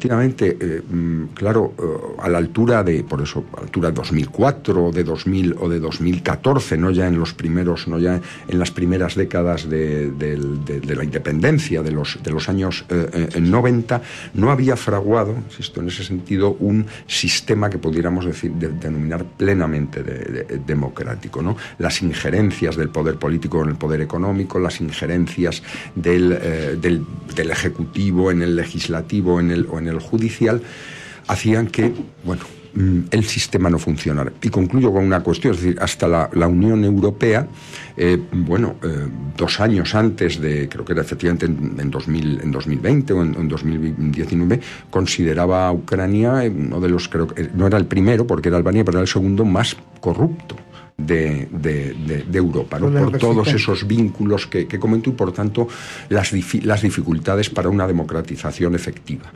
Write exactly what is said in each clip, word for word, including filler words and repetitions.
efectivamente, eh, claro, eh, a la altura de, por eso, a la altura de dos mil cuatro, de dos mil o de dos mil catorce, no ya en los primeros, no ya en las primeras décadas de, de, de, de la independencia, de los, de los años eh, eh, noventa, no había fraguado, insisto, en ese sentido, un sistema que pudiéramos decir, de, denominar plenamente de, de, democrático, ¿no? Las injerencias del poder político en el poder económico, las injerencias del, eh, del, del ejecutivo en el legislativo en el, o en el judicial, hacían que, bueno, el sistema no funcionara. Y concluyo con una cuestión, es decir, hasta la, la Unión Europea, eh, bueno, eh, dos años antes de, creo que era efectivamente en, en, dos mil, en dos mil veinte o en, en dos mil diecinueve, consideraba a Ucrania uno de los, creo que no era el primero, porque era Albania, pero era el segundo más corrupto De, de, de, de Europa, ¿no? Por todos esos vínculos que, que comento y por tanto las, difi las dificultades para una democratización efectiva.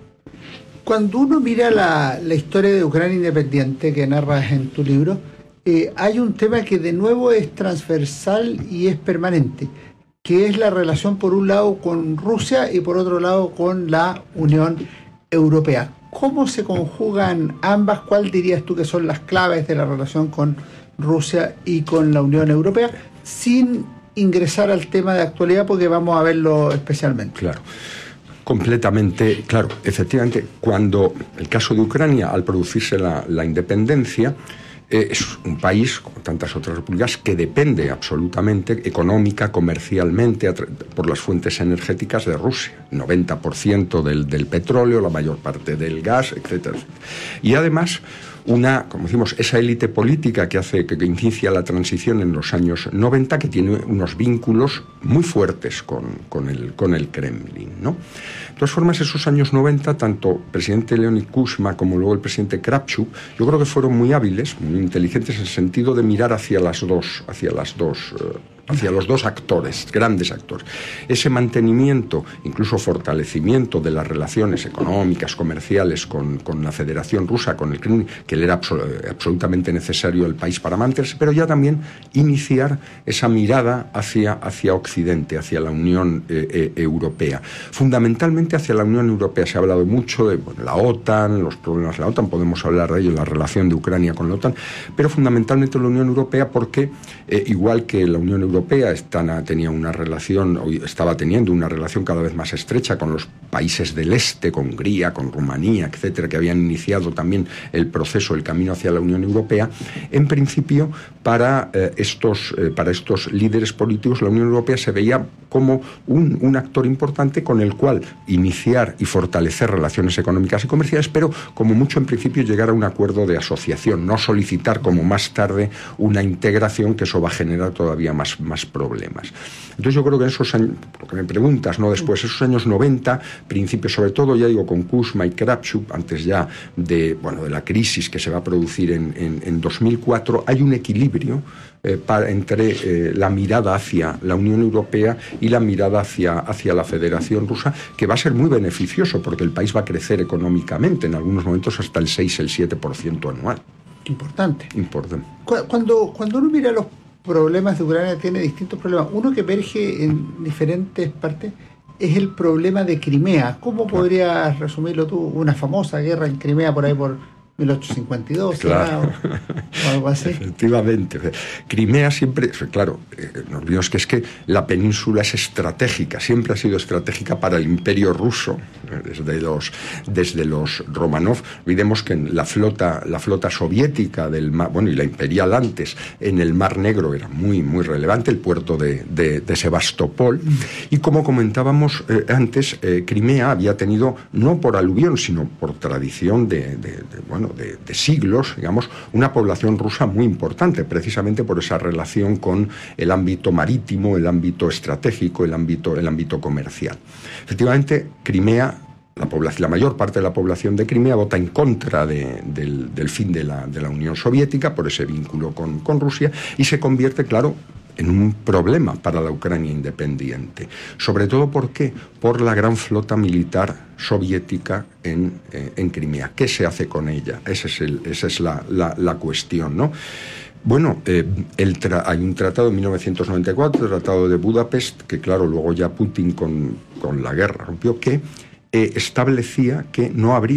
Cuando uno mira la, la historia de Ucrania independiente que narras en tu libro, eh, hay un tema que de nuevo es transversal y es permanente, que es la relación por un lado con Rusia y por otro lado con la Unión Europea. ¿Cómo se conjugan ambas? ¿Cuál dirías tú que son las claves de la relación con Rusia y con la Unión Europea, sin ingresar al tema de actualidad, porque vamos a verlo especialmente? Claro, completamente, claro, efectivamente, cuando el caso de Ucrania, al producirse la, la independencia, eh, es un país, como tantas otras repúblicas, que depende absolutamente, económica, comercialmente, por las fuentes energéticas de Rusia, noventa por ciento del, del petróleo, la mayor parte del gas, etcétera, etcétera. Y además, una, como decimos, esa élite política que hace que, que inicia la transición en los años noventa, que tiene unos vínculos muy fuertes con, con, el, con el Kremlin, ¿no? De todas formas, esos años noventa, tanto el presidente Leonid Kuchma como luego el presidente Kravchuk, yo creo que fueron muy hábiles, muy inteligentes en el sentido de mirar hacia las dos, hacia las dos, eh, hacia los dos actores, grandes actores. Ese mantenimiento, incluso fortalecimiento de las relaciones económicas, comerciales con, con la Federación Rusa, con el Kremlin, que le era absol absolutamente necesario el país para mantenerse, pero ya también iniciar esa mirada hacia, hacia Occidente, hacia la Unión eh, eh, Europea. Fundamentalmente hacia la Unión Europea. Se ha hablado mucho de bueno, la OTAN, los problemas de la OTAN, podemos hablar de ello, la relación de Ucrania con la OTAN, pero fundamentalmente la Unión Europea porque, eh, igual que la Unión Europea está, tenía una relación, estaba teniendo una relación cada vez más estrecha con los países del este, con Hungría, con Rumanía, etcétera, que habían iniciado también el proceso, el camino hacia la Unión Europea, en principio para, eh, estos, eh, para estos líderes políticos la Unión Europea se veía como un, un actor importante con el cual iniciar y fortalecer relaciones económicas y comerciales, pero como mucho en principio llegar a un acuerdo de asociación, no solicitar como más tarde una integración, que eso va a generar todavía más, más problemas. Entonces yo creo que en esos años, lo que me preguntas, ¿no? Después, esos años noventa, principios sobre todo, ya digo, con Kuchma y Kravchuk, antes ya de, bueno, de la crisis que se va a producir en, en, en dos mil cuatro, hay un equilibrio eh, para, entre eh, la mirada hacia la Unión Europea y la mirada hacia, hacia la Federación Rusa, que va a ser muy beneficioso porque el país va a crecer económicamente, en algunos momentos hasta el seis, el siete por ciento anual. Importante. Importante. Cuando, cuando uno mira los problemas de Ucrania, tiene distintos problemas. Uno que emerge en diferentes partes es el problema de Crimea. ¿Cómo podrías resumirlo tú? Una famosa guerra en Crimea por ahí por mil ochocientos cincuenta y dos, claro. o, o algo así. Efectivamente. Crimea siempre, claro, eh, no olvidemos que es que la península es estratégica, siempre ha sido estratégica para el Imperio Ruso, desde los, desde los Romanov. Olvidemos que en la flota, la flota soviética del mar, bueno, y la imperial antes, en el Mar Negro era muy, muy relevante, el puerto de, de, de Sebastopol. Y como comentábamos eh, antes, eh, Crimea había tenido, no por aluvión, sino por tradición de, de, de bueno, De, de siglos, digamos, una población rusa muy importante, precisamente por esa relación con el ámbito marítimo, el ámbito estratégico, el ámbito, el ámbito comercial. Efectivamente, Crimea, la, población, la mayor parte de la población de Crimea vota en contra de, del, del fin de la, de la Unión Soviética, por ese vínculo con, con Rusia, y se convierte, claro, en un problema para la Ucrania independiente. Sobre todo, ¿por qué? Por la gran flota militar soviética en, eh, en Crimea. ¿Qué se hace con ella? Ese es el, esa es la, la, la cuestión, ¿no? Bueno, eh, el hay un tratado en mil novecientos noventa y cuatro, el Tratado de Budapest, que claro, luego ya Putin con, con la guerra rompió, que eh, establecía que no habría